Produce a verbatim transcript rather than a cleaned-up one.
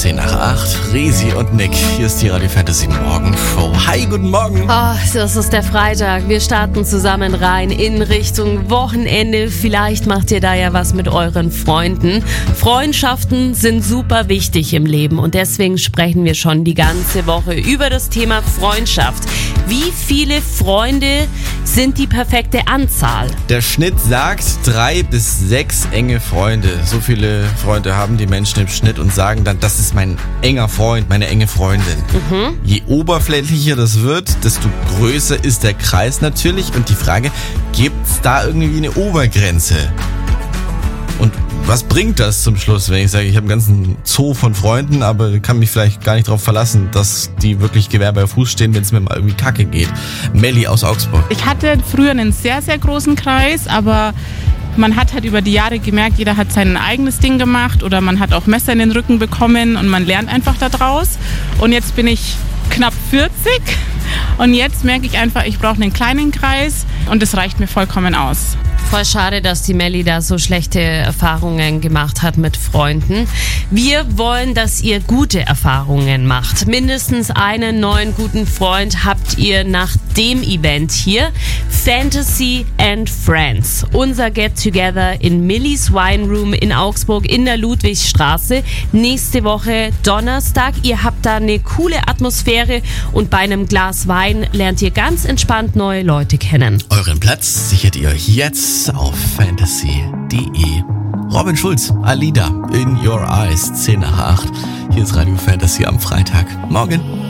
zehn nach acht. Resi und Nick, hier ist die Radio Fantasy Morgenshow. Hi, guten Morgen. Oh, das ist der Freitag. Wir starten zusammen rein in Richtung Wochenende. Vielleicht macht ihr da ja was mit euren Freunden. Freundschaften sind super wichtig im Leben und deswegen sprechen wir schon die ganze Woche über das Thema Freundschaft. Wie viele Freunde sind die perfekte Anzahl? Der Schnitt sagt drei bis sechs enge Freunde. So viele Freunde haben die Menschen im Schnitt und sagen dann, das ist mein enger Freund, meine enge Freundin. Mhm. Je oberflächlicher das wird, desto größer ist der Kreis natürlich. Und die Frage, gibt es da irgendwie eine Obergrenze? Und was bringt das zum Schluss, wenn ich sage, ich habe einen ganzen Zoo von Freunden, aber kann mich vielleicht gar nicht darauf verlassen, dass die wirklich Gewehr bei Fuß stehen, wenn es mir mal irgendwie kacke geht. Melli aus Augsburg. Ich hatte früher einen sehr, sehr großen Kreis, aber man hat halt über die Jahre gemerkt, jeder hat sein eigenes Ding gemacht oder man hat auch Messer in den Rücken bekommen und man lernt einfach da draus. Und jetzt bin ich knapp vierzig und jetzt merke ich einfach, ich brauche einen kleinen Kreis und das reicht mir vollkommen aus. Voll schade, dass die Melli da so schlechte Erfahrungen gemacht hat mit Freunden. Wir wollen, dass ihr gute Erfahrungen macht. Mindestens einen neuen guten Freund habt ihr nach dem Event hier. Fantasy and Friends. Unser Get-Together in Millis Wine Room in Augsburg in der Ludwigstraße. Nächste Woche Donnerstag. Ihr habt da eine coole Atmosphäre und bei einem Glas Wein lernt ihr ganz entspannt neue Leute kennen. Euren Platz sichert ihr jetzt auf fantasy punkt de. Robin Schulz, Alida, In Your Eyes, zehn nach acht. Hier ist Radio Fantasy am Freitag. Morgen.